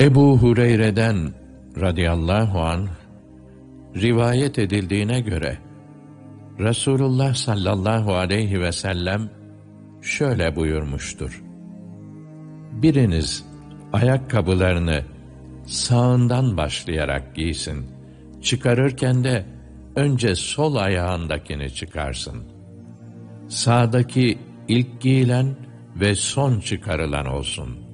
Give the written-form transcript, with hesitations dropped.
Ebu Hureyre'den radıyallahu anh rivayet edildiğine göre Resulullah sallallahu aleyhi ve sellem şöyle buyurmuştur: Biriniz ayakkabılarını sağından başlayarak giysin. Çıkarırken de önce sol ayağındakini çıkarsın. Sağdaki ilk giyilen ve son çıkarılan olsun.